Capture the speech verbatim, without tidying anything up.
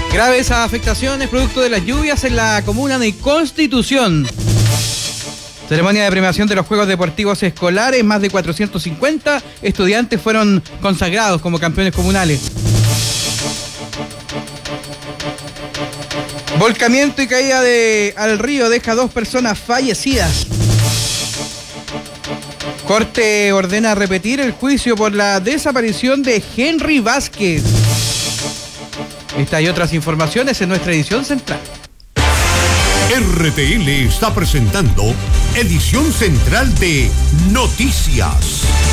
Graves afectaciones producto de las lluvias en la comuna de Constitución. Ceremonia de premiación de los Juegos Deportivos Escolares. Más de cuatrocientos cincuenta estudiantes fueron consagrados como campeones comunales. Volcamiento y caída de, al río deja dos personas fallecidas. Corte ordena repetir el juicio por la desaparición de Henry Vázquez. Esta y otras informaciones en nuestra edición central. R T L está presentando edición central de Noticias.